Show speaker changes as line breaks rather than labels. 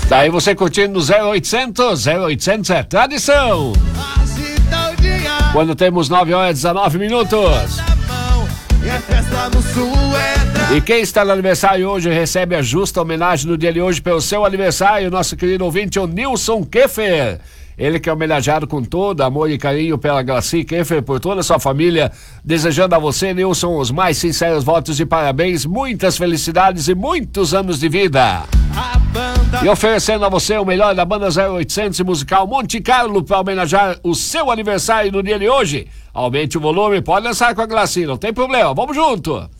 Daí você curtindo 0800 é tradição. Quando temos 9h19. E quem está no aniversário hoje recebe a justa homenagem no dia de hoje pelo seu aniversário, nosso querido ouvinte, o Nilson Keffer. Ele que é homenageado com todo amor e carinho pela Glaci Keffer, por toda a sua família, desejando a você, Nilson, os mais sinceros votos de parabéns, muitas felicidades e muitos anos de vida. E oferecendo a você o melhor da banda 0800 e musical Monte Carlo para homenagear o seu aniversário no dia de hoje. Aumente o volume, pode dançar com a Glaci, não tem problema, vamos junto!